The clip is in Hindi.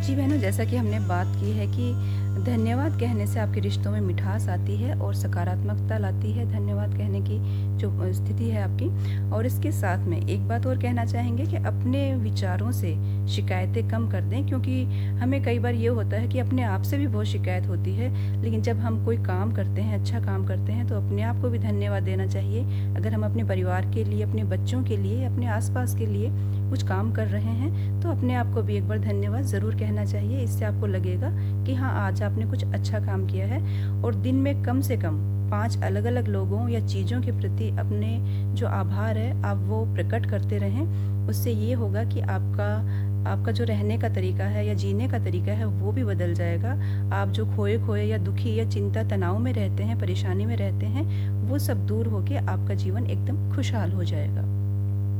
जी बहनों, जैसा कि हमने बात की है कि धन्यवाद कहने से आपके रिश्तों में मिठास आती है और सकारात्मकता लाती है धन्यवाद कहने की जो स्थिति है आपकी। और इसके साथ में एक बात और कहना चाहेंगे कि अपने विचारों से शिकायतें कम कर दें, क्योंकि हमें कई बार ये होता है कि अपने आप से भी बहुत शिकायत होती है, लेकिन जब हम कोई काम करते हैं, अच्छा काम करते हैं, तो अपने आप को भी धन्यवाद देना चाहिए। अगर हम अपने परिवार के लिए, अपने बच्चों के लिए, अपने आसपास के लिए कुछ काम कर रहे हैं, तो अपने आप को भी एक बार धन्यवाद ज़रूर कहना चाहिए। इससे आपको लगेगा कि हाँ, आज आपने कुछ अच्छा काम किया है। और दिन में कम से कम 5 अलग-अलग लोगों या चीज़ों के प्रति अपने जो आभार है, आप वो प्रकट करते रहें। उससे ये होगा कि आपका जो रहने का तरीका है या जीने का तरीका है, वो भी बदल जाएगा। आप जो खोए-खोए या दुखी या चिंता तनाव में रहते हैं, परेशानी में रहते हैं, वो सब दूर होके आपका जीवन एकदम खुशहाल हो जाएगा।